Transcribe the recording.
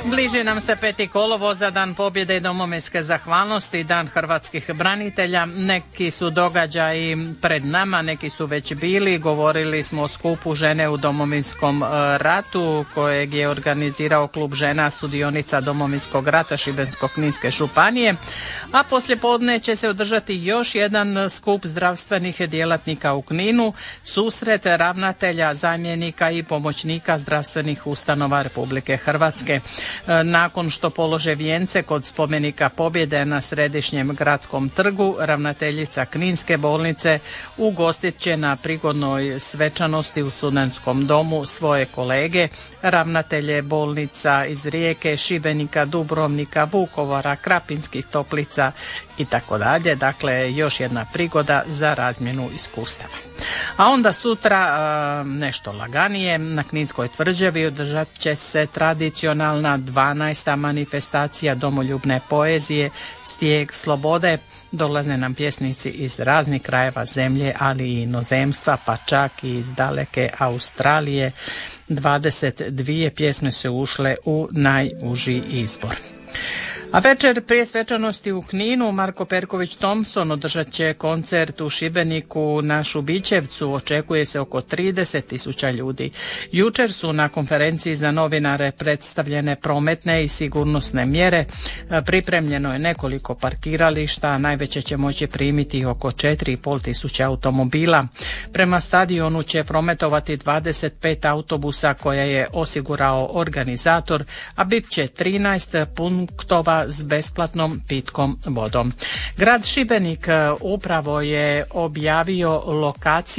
Bliži nam se 5. kolovoza, dan pobjede i domovinske zahvalnosti, dan hrvatskih branitelja. Neki su događaji pred nama, neki su već bili. Govorili smo o skupu žene u Domovinskom ratu kojeg je organizirao klub žena sudionica Domovinskog rata Šibensko-kninske županije. A poslijepodne će se održati još jedan skup zdravstvenih djelatnika u Kninu, susret ravnatelja, zamjenika i pomoćnika zdravstvenih ustanova Republike Hrvatske. Nakon što polože vijence kod spomenika pobjede na Središnjem gradskom trgu, ravnateljica Kninske bolnice ugostit će na prigodnoj svečanosti u Studentskom domu svoje kolege, ravnatelje bolnica iz Rijeke, Šibenika, Dubrovnika, Vukovara, Krapinskih Toplica i tako dalje. Dakle, još jedna prigoda za razmjenu iskustava. A onda sutra nešto laganije, na Kninskoj tvrđavi održat će se tradicionalna 12. manifestacija domoljubne poezije Stijeg slobode. Dolaze nam pjesnici iz raznih krajeva zemlje, ali i inozemstva, pa čak i iz daleke Australije. 22 pjesme su ušle u najuži izbor. A večer prije svečanosti u Kninu Marko Perković Thompson održat će koncert u Šibeniku na Šubićevcu. Očekuje se oko 30.000 ljudi. Jučer su na konferenciji za novinare predstavljene prometne i sigurnosne mjere. Pripremljeno je nekoliko parkirališta, najveće će moći primiti oko 4.500 automobila. Prema stadionu će prometovati 25 autobusa koje je osigurao organizator, a bit će 13 punktova s besplatnom pitkom vodom. Grad Šibenik upravo je objavio lokacije